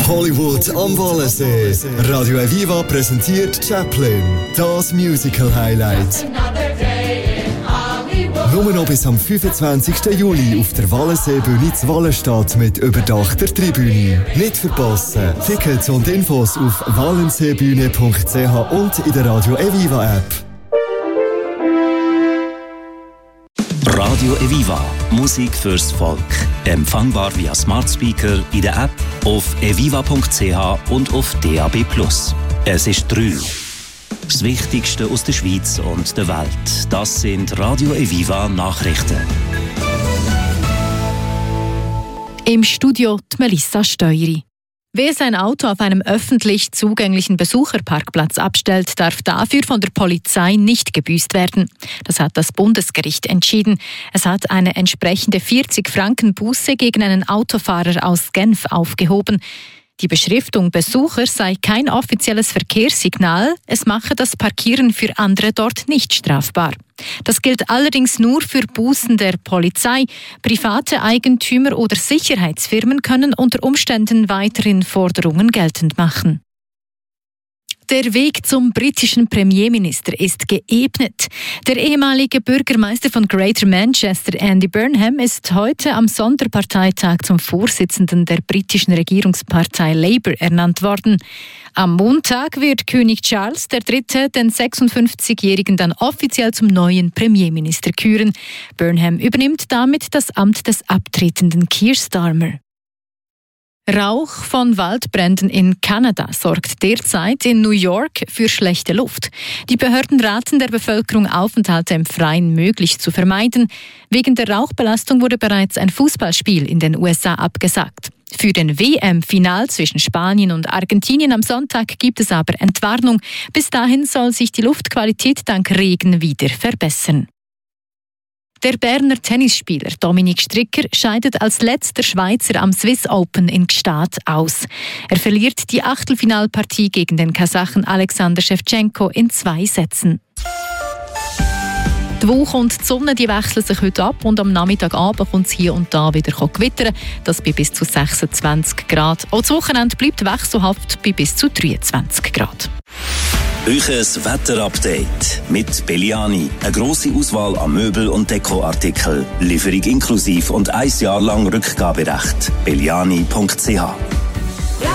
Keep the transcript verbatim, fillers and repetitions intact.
Hollywood am Wallensee. Radio Aviva präsentiert Chaplin, das Musical-Highlight. Nur noch bis am fünfundzwanzigsten Juli auf der Wallenseebühne zu Wallenstadt mit überdachter Tribüne. Nicht verpassen. Tickets und Infos auf wallenseebühne punkt c h und in der Radio Aviva App. Radio Aviva, Musik fürs Volk. Empfangbar via Smart Speaker, in der App, auf aviva punkt c h und auf D A B plus. Es ist drei. Das Wichtigste aus der Schweiz und der Welt. Das sind Radio Aviva Nachrichten. Im Studio die Melissa Steueri. Wer sein Auto auf einem öffentlich zugänglichen Besucherparkplatz abstellt, darf dafür von der Polizei nicht gebüßt werden. Das hat das Bundesgericht entschieden. Es hat eine entsprechende vierzig Franken Buße gegen einen Autofahrer aus Genf aufgehoben. Die Beschriftung Besucher sei kein offizielles Verkehrssignal, es mache das Parkieren für andere dort nicht strafbar. Das gilt allerdings nur für Bußen der Polizei. Private Eigentümer oder Sicherheitsfirmen können unter Umständen weiterhin Forderungen geltend machen. Der Weg zum britischen Premierminister ist geebnet. Der ehemalige Bürgermeister von Greater Manchester, Andy Burnham, ist heute am Sonderparteitag zum Vorsitzenden der britischen Regierungspartei Labour ernannt worden. Am Montag wird König Charles der Dritte den sechsundfünfzigjährigen dann offiziell zum neuen Premierminister küren. Burnham übernimmt damit das Amt des abtretenden Keir Starmer. Rauch von Waldbränden in Kanada sorgt derzeit in New York für schlechte Luft. Die Behörden raten der Bevölkerung, Aufenthalte im Freien möglichst zu vermeiden. Wegen der Rauchbelastung wurde bereits ein Fußballspiel in den U S A abgesagt. Für den W M-Final zwischen Spanien und Argentinien am Sonntag gibt es aber Entwarnung. Bis dahin soll sich die Luftqualität dank Regen wieder verbessern. Der Berner Tennisspieler Dominik Stricker scheidet als letzter Schweizer am Swiss Open in Gstaad aus. Er verliert die Achtelfinalpartie gegen den Kasachen Alexander Schewtschenko in zwei Sätzen. Die Woche und die Sonne die wechseln sich heute ab und am Nachmittagabend kommt es hier und da wieder gewittern. Das bei bis zu sechsundzwanzig Grad. Auch das Wochenende bleibt wechselhaft bei bis zu dreiundzwanzig Grad. Euches Wetterupdate mit Belliani. Eine grosse Auswahl an Möbel- und Dekoartikeln. Lieferung inklusiv und ein Jahr lang Rückgaberecht. belliani punkt c h